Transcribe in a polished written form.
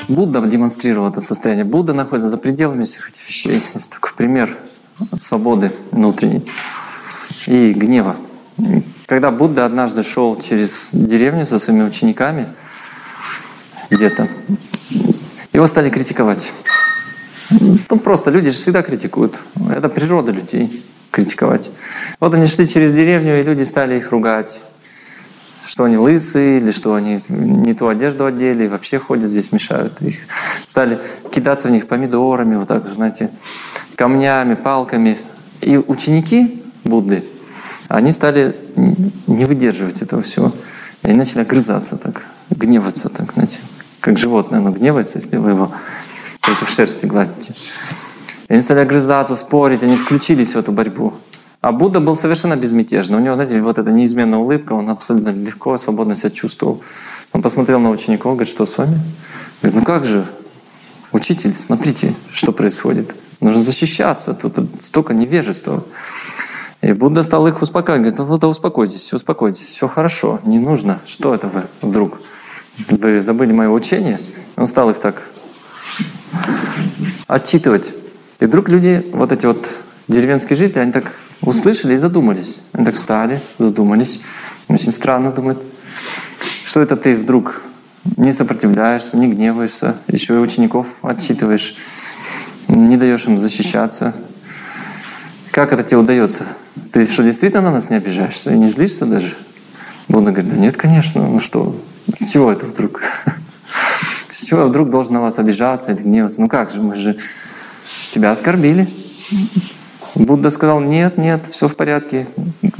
Будда демонстрировал это состояние. Будда находится за пределами всех этих вещей. Есть такой пример свободы внутренней и гнева. Когда Будда однажды шел через деревню со своими учениками где-то, его стали критиковать. Ну просто люди же всегда критикуют. Это природа людей критиковать. Вот они шли через деревню, и люди стали их ругать. Что они лысые, или что они не ту одежду одели, и вообще ходят здесь, мешают. Их стали кидаться в них помидорами, вот так, знаете, камнями, палками. И ученики Будды, они стали не выдерживать этого всего. И они начали огрызаться так, гневаться так, знаете, как животное, оно гневается, если вы его против шерсти гладите. И они стали огрызаться, спорить, они включились в эту борьбу. А Будда был совершенно безмятежный. У него, знаете, вот эта неизменная улыбка, он абсолютно легко, свободно себя чувствовал. Он посмотрел на учеников, говорит, что с вами? Говорит, ну как же, учитель, смотрите, что происходит. Нужно защищаться, тут столько невежества. И Будда стал их успокаивать. Говорит, ну успокойтесь, все хорошо, не нужно. Что это вы вдруг? Вы забыли мое учение? Он стал их так отчитывать. И вдруг люди, вот эти вот деревенские жители, они так услышали и задумались. Они так встали, задумались. Очень странно, думают, что это ты вдруг не сопротивляешься, не гневаешься, еще и учеников отчитываешь, не даешь им защищаться. Как это тебе удается? Ты что, действительно на нас не обижаешься и не злишься даже? Будда говорит, да нет, конечно, ну что, с чего это вдруг? С чего я вдруг должен на вас обижаться или гневаться? Ну как же, мы же тебя оскорбили. Будда сказал, нет, все в порядке.